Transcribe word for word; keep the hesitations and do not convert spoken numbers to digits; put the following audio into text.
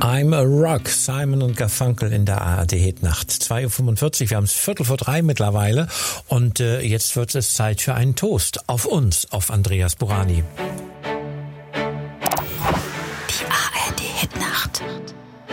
I'm a Rock, Simon und Garfunkel in der A R D-Hitnacht. zwei Uhr fünfundvierzig, wir haben es Viertel vor drei mittlerweile und äh, jetzt wird es Zeit für einen Toast auf uns, auf Andreas Burani. Die A R D-Hitnacht.